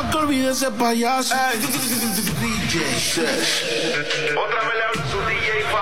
Quiero que olvide ese payaso. DJ Sesh. Otra vez le habla su DJ